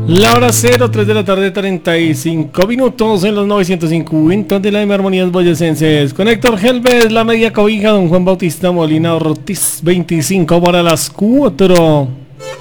La hora 03 de la tarde, 35 minutos en los 950 de la M Armonías Boyacenses. Con Héctor Helves, la media cobija, don Juan Bautista Molina Ortiz, 25 para las 4.